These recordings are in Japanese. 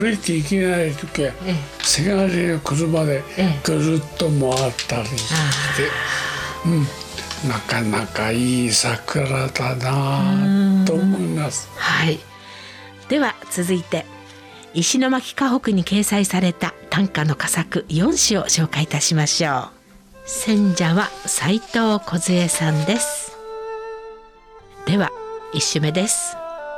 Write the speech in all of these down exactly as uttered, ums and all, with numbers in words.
歩いていけない時はせがれの車でぐるっと回ったりして、うん、なかなかいい桜だなと思います。 はい、では続いて石巻河北に掲載された短歌の佳作よんしを紹介いたしましょう。選者は斉藤梢さんです。ではいっ首目です。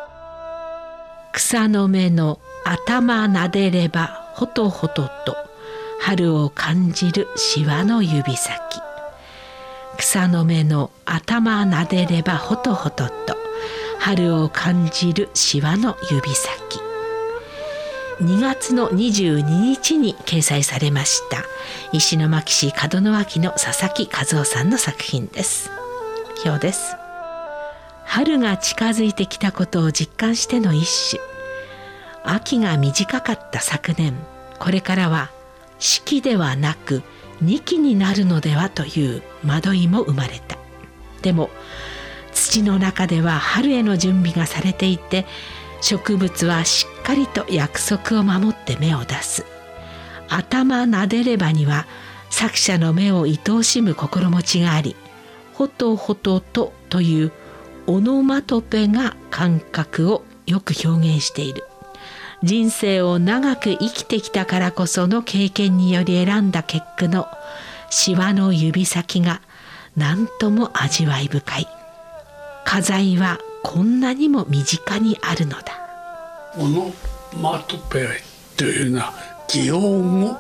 草の芽の頭なでればほとほとと春を感じるしわの指先。草の芽の頭なでればほとほとと春を感じるしわの指先。にがつのにじゅうににちに掲載されました石巻市門脇の佐々木和夫さんの作品です。表です。春が近づいてきたことを実感しての一首。秋が短かった昨年、これからは四季ではなく二季になるのではという惑いも生まれた。でも土の中では春への準備がされていて、植物はしっかりと約束を守って芽を出す。頭なでればには作者の目を愛おしむ心持ちがあり、ほとほととというオノマトペが感覚をよく表現している。人生を長く生きてきたからこその経験により選んだ結句のしわの指先が何とも味わい深い。花材はこんなにも身近にあるのだ。 オノマトペというのは擬音語、はい、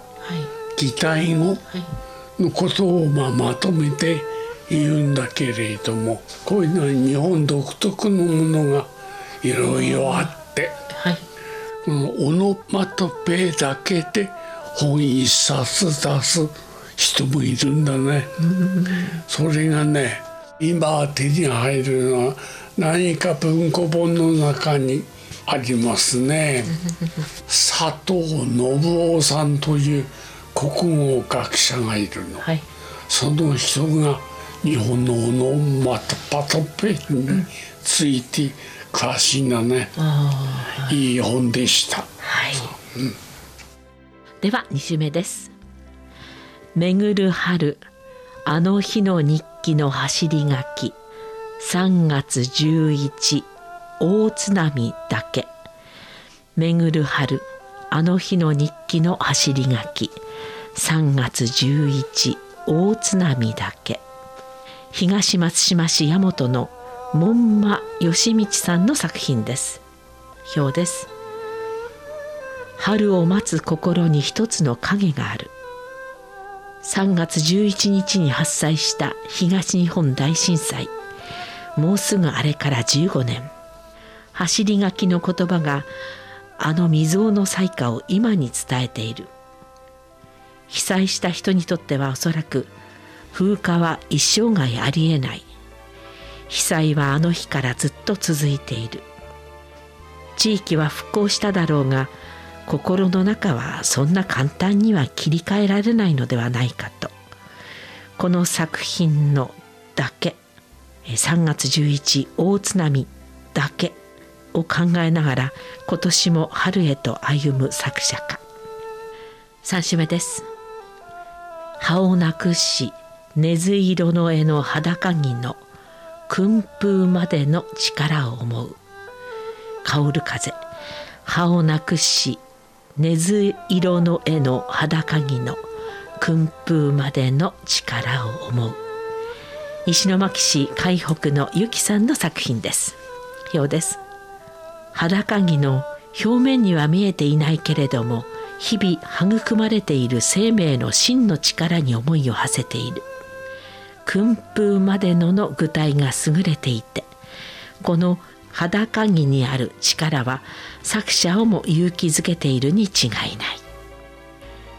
擬態語のことをまあまとめて言うんだけれども、こういうのは日本独特のものがいろいろあって、はい、このオノマトペだけで本一冊出す人もいるんだね。それがね、今手に入るのは何か文庫本の中にありますね。佐藤信夫さんという国語学者がいるの、はい、その人が日本のオノマトペについて詳しいんだね。いい本でした、はい、うん、 ではに首目です。巡る春、あの日の日記の走り書き。さんがつじゅういち、大津波だけ。巡る春、あの日の日記の走り書き。さんがつじゅういち、大津波だけ。東松島市大和の門馬義道さんの作品です。表です。春を待つ心に一つの影がある。さんがつじゅういちにちに発災した東日本大震災。もうすぐあれからじゅうごねん。走り書きの言葉があの未曾有の災禍を今に伝えている。被災した人にとってはおそらく風化は一生涯ありえない。被災はあの日からずっと続いている。地域は復興しただろうが、心の中はそんな簡単には切り替えられないのではないかと、この作品のだけ、さんがつじゅういち大津波だけを考えながら今年も春へと歩む作者か。さん首目です。葉をなくし根津色の絵の裸木の訓風までの力を思う。香る風。葉をなくし根津色の絵の裸木の訓風までの力を思う。石巻市海北のゆきさんの作品です。表です。裸木の表面には見えていないけれども、日々育まれている生命の真の力に思いを馳せている。訓風までのの具体が優れていて、この裸木にある力は作者をも勇気づけているに違いない。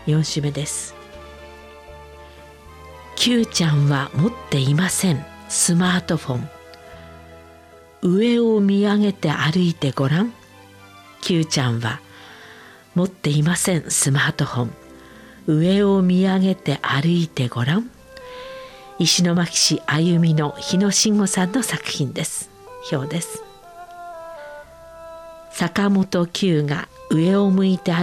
よん首目です。Q ちゃんは持っていませんスマートフォン。上を見上げて歩いてごらん。Q ちゃんは持っていませんスマートフォン。上を見上げて歩いてごらん。石巻市歩みの日野慎吾さんの作品です。表です。 坂本九が上を向いて